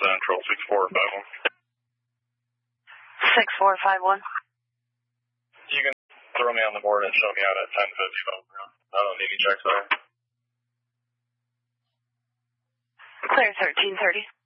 Central 6451. 6451. You can throw me on the board and show me out at 1050. I don't need any checks there. Clear 1330.